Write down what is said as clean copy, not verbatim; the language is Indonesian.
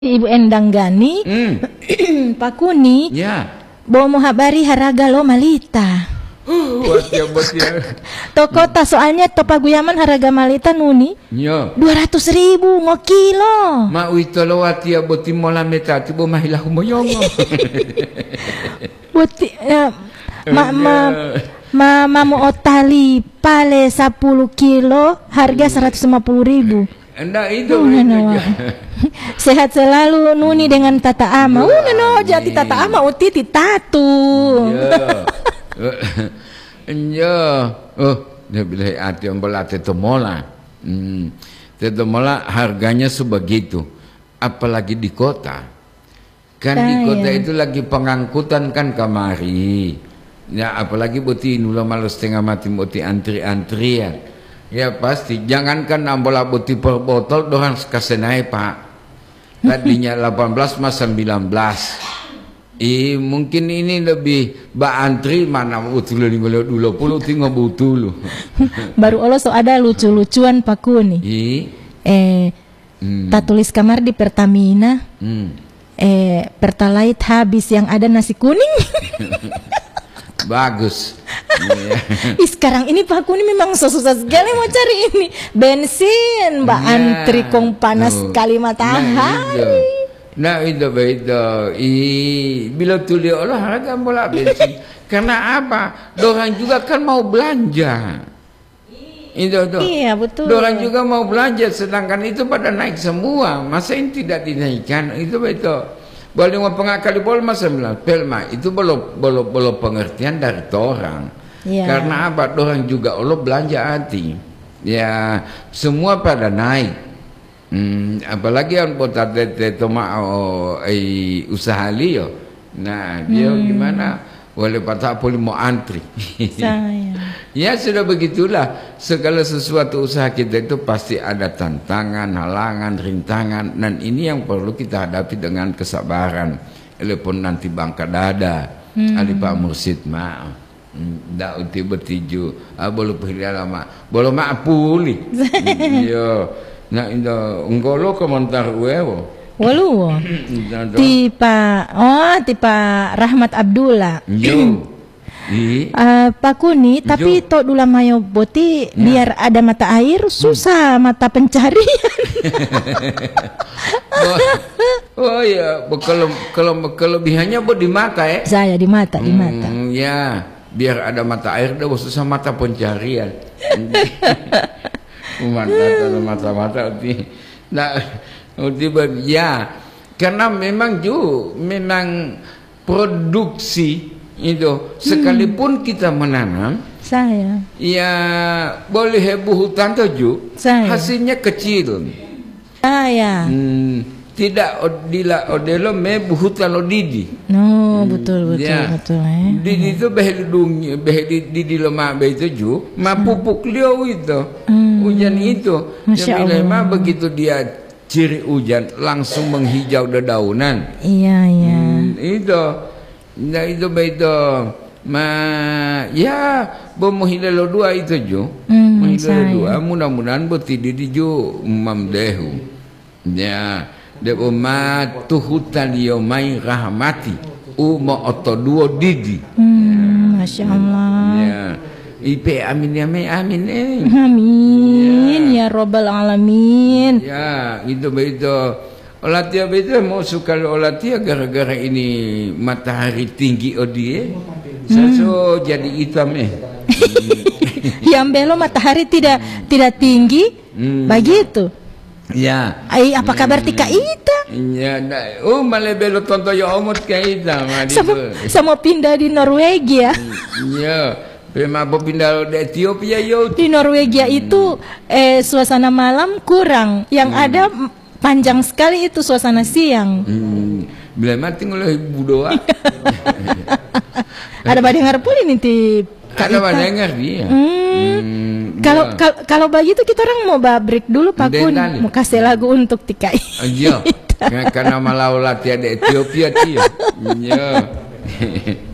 Ibu Endang Gani, Pak Kuni, ya. bawa mau habari haraga lo malita. Toko ta soalnya to paguyaman haraga malita nuni. Ya. 200.000 ngokilo. Ma uitolo watia boti mola meta tibo mahilah moyongo. Boti ma mo otali pale 10 kilo harga 150.000. Enggak itu. Sehat selalu nuni dengan tata ama. Jati tata ama uti tatu. Ya. Dia bilang hati yang bola tetomola. Tetomola harganya sebegitu. Apalagi di kota. Kan di kota itu lagi pengangkutan kan kemari. Ya apalagi buti nula malu setengah mati buti antri-antrian. Ya pasti, jangankan ambola buti per botol doang kasih naik pak. Tadinya 18 mas 19. Mungkin ini lebih antri mana butul 20 tinggal butul. Baru Allah so ada lucu-lucuan Pak Kuni. Tak tulis kamar di Pertamina. Pertalite habis yang ada nasi kuning. Bagus. Sekarang ini Pak Kuni memang susah sekali mau cari ini bensin, mbak antri kong panas kali matahari. Nah itu bila tuh dia olahraga bola bensin. Karena apa? Dorang juga kan mau belanja. Iya betul. Dorang juga mau belanja, sedangkan itu pada naik semua. Masa ini tidak dinaikkan? Itu betul. Boleh mau pengakali bol masa bilang pelma itu belum pengertian dari orang. Karena apa? Orang juga Allah belanja hati. Ya semua pada naik. Apalagi yang buat usaha liyo. Nah dia gimana? Boleh patah boleh mau antri. Ya sudah begitulah. Segala sesuatu usaha kita itu pasti ada tantangan, halangan, rintangan, dan ini yang perlu kita hadapi dengan kesabaran. Walaupun nanti bangka dada, Ali Pak Mursid maaf. Dak uti bertiju, boleh pilih lama, boleh maaf pulih. Yo, nak indo unggolo komentar uewo. Walu, tipa Rahmat Abdullah. Yo, Pak Kuni, tapi to dula mayo boti biar ada mata air susah mata pencarian. Oh ya, kelebihannya di mata ya. Saya di mata. Ya, biar ada mata air dah susah mata pencarian. Mata. Nah. Ya, karena memang produksi itu sekalipun kita menanam, ya boleh heboh hutan tuju, hasilnya kecil. Tidak odelo mebu hutan odidi. Betul. Didi itu didi lemah itu ju, ma pupuk liau itu, hujan itu. Masya Allah. Begitu dia ciri hujan langsung menghijau dedaunan. Iya. Itu ya bomohilelo dua itu ju. Dua mudah-mudahan bertidi di ju mamdehu. Ya, de umat tuhutan yomai rahmati umo oto duo didi. Masya Allah. Ya. IP amin ya amin ya robbal alamin. Ya itu olatia begitu mau suka olatia gara-gara ini matahari tinggi odie so jadi hitam yang belo matahari tidak tinggi begitu. Ya. Apa kabar tika ita? Ya, malah belo tonton ya omot kayak ita. Sama pindah di Norwegia. Ya. Pema pindah di Ethiopia yo. Di Norwegia itu suasana malam kurang, yang ada panjang sekali itu suasana siang. Bila mati ngoleh budoa. Ada badengar pun ini ti. Ada badengar dia. Kalau begitu kita orang mau break dulu Pak Kun, mau kasih lagu untuk Tikai. Iya. Karena malah latihan di Ethiopia dia. Iya.